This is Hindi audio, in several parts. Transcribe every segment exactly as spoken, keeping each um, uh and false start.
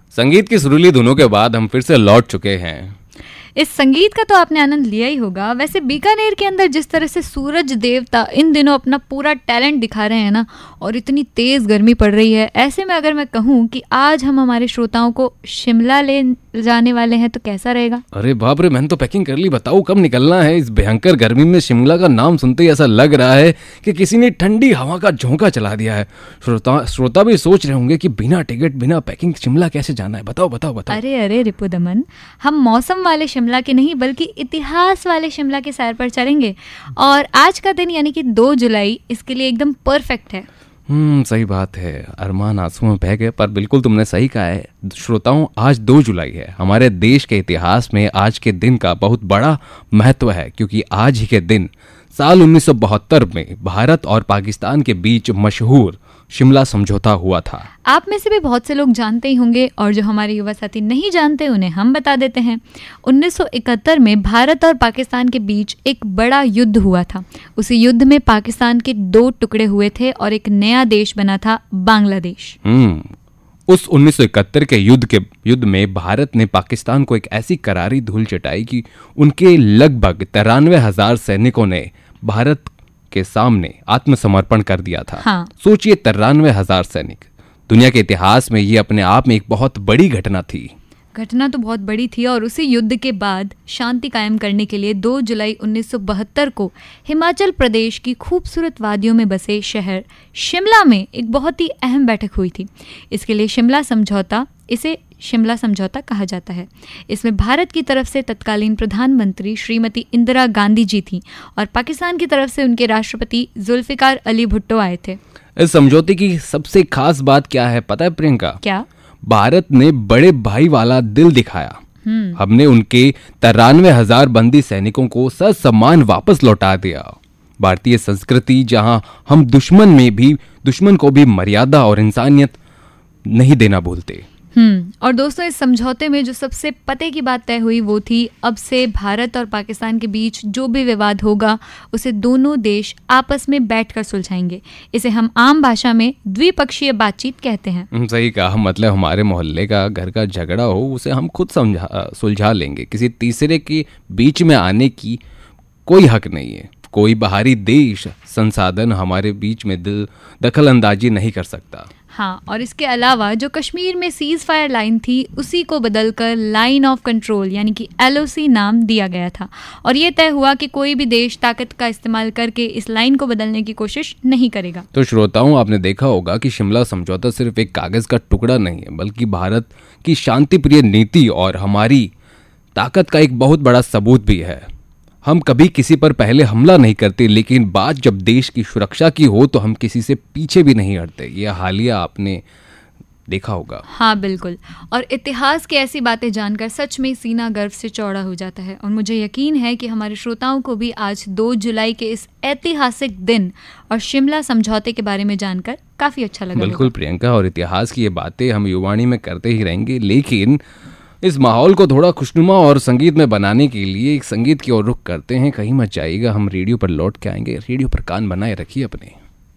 संगीत की सुरीली धुनों के बाद हम फिर से लौट चुके हैं। इस संगीत का तो आपने आनंद लिया ही होगा। वैसे बीकानेर के अंदर जिस तरह से सूरज देवता इन दिनों अपना पूरा टैलेंट दिखा रहे हैं ना, और इतनी तेज़ गर्मी पड़ रही है, ऐसे में अगर मैं कहूँ कि आज हम हमारे श्रोताओं को शिमला ले जाने वाले हैं तो कैसा रहेगा? अरे बाप रे, मैंने तो पैकिंग कर ली। बताओ कब निकलना है? इस भयंकर गर्मी में शिमला का नाम सुनते ही ऐसा लग रहा है कि किसी ने ठंडी हवा का झोंका चला दिया है। श्रोता श्रोता भी सोच रहे होंगे कि बिना टिकट बिना पैकिंग शिमला कैसे जाना है। बताओ बताओ बताओ। अरे अरे रिपुदमन, हम मौसम वाले शिमला के नहीं बल्कि इतिहास वाले शिमला के सैर पर चलेंगे, और आज का दिन यानी कि दो जुलाई इसके लिए एकदम परफेक्ट है। हम्म सही बात है। अरमान आंसू में बह गए, पर बिल्कुल तुमने सही कहा है। श्रोताओं, आज दो जुलाई है। हमारे देश के इतिहास में आज के दिन का बहुत बड़ा महत्व है, क्योंकि आज ही के दिन साल उन्नीस सौ बहत्तर में भारत और पाकिस्तान के बीच मशहूर शिमला समझौता हुआ था। आप में से भी बहुत से लोग जानते ही होंगे, और जो हमारे युवा साथी नहीं जानते उन्हें हम बता देते हैं। उन्नीस सौ इकहत्तर में भारत और पाकिस्तान के बीच एक बड़ा युद्ध हुआ था। उसी युद्ध में पाकिस्तान के दो टुकड़े हुए थे और एक नया देश बना था, बांग्लादेश। हम्म उस उन्नीस सौ इकहत्तर के युद्ध के युद्ध में भारत ने पाकिस्तान को एक ऐसी करारी धूल चटाई कि उनके लगभग तिरानवे हजार सैनिकों ने भारत के सामने आत्मसमर्पण कर दिया था। हाँ। सोचिए, तिरानवे हजार सैनिक। दुनिया के इतिहास में ये अपने आप में एक बहुत बड़ी घटना थी। घटना तो बहुत बड़ी थी, और उसी युद्ध के बाद शांति कायम करने के लिए दो जुलाई उन्नीस सौ बहत्तर को हिमाचल प्रदेश की खूबसूरत वादियों में बसे शहर शिमला में एक बहुत ही अहम बैठक हुई थी। इसके लिए शिमला समझौता, इसे शिमला समझौता कहा जाता है। इसमें भारत की तरफ से तत्कालीन प्रधानमंत्री श्रीमती इंदिरा गांधी जी थी, और पाकिस्तान की तरफ से उनके राष्ट्रपति जुल्फिकार अली भुट्टो आए थे। इस समझौते की सबसे खास बात क्या है पता है प्रियंका? क्या? भारत ने बड़े भाई वाला दिल दिखाया। हमने उनके तिरानवे हजार बंदी सैनिकों को ससम्मान वापस लौटा दिया। भारतीय संस्कृति, जहां हम दुश्मन में भी दुश्मन को भी मर्यादा और इंसानियत नहीं देना भूलते। हम्म और दोस्तों, इस समझौते में जो सबसे पते की बात तय हुई वो थी, अब से भारत और पाकिस्तान के बीच जो भी विवाद होगा उसे दोनों देश आपस में बैठकर सुलझाएंगे। इसे हम आम भाषा में द्विपक्षीय बातचीत कहते हैं। सही कहा। मतलब हमारे मोहल्ले का, घर का झगड़ा हो, उसे हम खुद समझा सुलझा लेंगे। किसी तीसरे के बीच में आने की कोई हक नहीं है। कोई बाहरी देश, संसाधन हमारे बीच में दिल दखल अंदाजी नहीं कर सकता। हाँ, और इसके अलावा जो कश्मीर में सीज फायर लाइन थी उसी को बदलकर लाइन ऑफ कंट्रोल यानी कि एल ओ सी नाम दिया गया था, और ये तय हुआ कि कोई भी देश ताकत का इस्तेमाल करके इस लाइन को बदलने की कोशिश नहीं करेगा। तो श्रोताओं, आपने देखा होगा कि शिमला समझौता सिर्फ एक कागज का टुकड़ा नहीं है, बल्कि भारत की शांतिप्रिय नीति और हमारी ताकत का एक बहुत बड़ा सबूत भी है। हम कभी किसी पर पहले हमला नहीं करते, लेकिन बात जब देश की सुरक्षा की हो तो हम किसी से पीछे भी नहीं हटते। ये हालिया आपने देखा होगा। हाँ बिल्कुल, और इतिहास की ऐसी बातें जानकर सच में सीना गर्व से चौड़ा हो जाता है, और मुझे यकीन है कि हमारे श्रोताओं को भी आज दो जुलाई के इस ऐतिहासिक दिन और शिमला समझौते के बारे में जानकर काफी अच्छा लगा। बिल्कुल प्रियंका, और इतिहास की ये बातें हम युवाणी में करते ही रहेंगे, लेकिन इस माहौल को थोड़ा खुशनुमा और संगीत में बनाने के लिए एक संगीत की ओर रुख करते हैं। कहीं मत जाइएगा, हम रेडियो पर लौट के आएंगे। रेडियो पर कान बनाए रखिए अपने।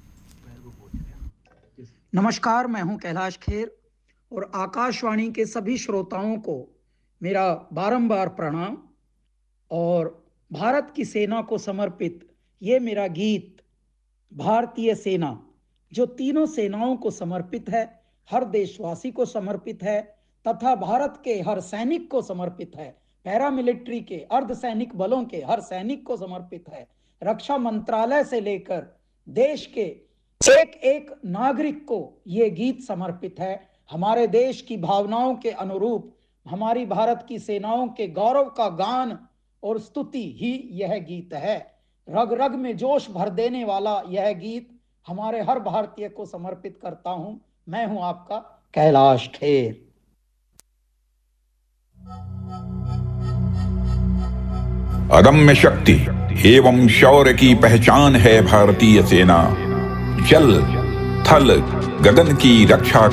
नमस्कार, मैं हूं कैलाश खेर, और आकाशवाणी के सभी श्रोताओं को मेरा बारंबार प्रणाम। और भारत की सेना को समर्पित ये मेरा गीत भारतीय सेना, जो तीनों सेनाओं को समर्पित है, हर देशवासी को समर्पित है तथा भारत के हर सैनिक को समर्पित है। पैरामिलिट्री के, अर्धसैनिक बलों के हर सैनिक को समर्पित है। रक्षा मंत्रालय से लेकर देश के एक एक नागरिक को ये गीत समर्पित है। हमारे देश की भावनाओं के अनुरूप हमारी भारत की सेनाओं के गौरव का गान और स्तुति ही यह गीत है। रग रग में जोश भर देने वाला यह गीत हमारे हर भारतीय को समर्पित करता हूं। मैं हूं आपका कैलाश खेर। अदम्य शक्ति एवं शौर्य की पहचान है भारतीय सेना। जल, थल, गगन की रक्षा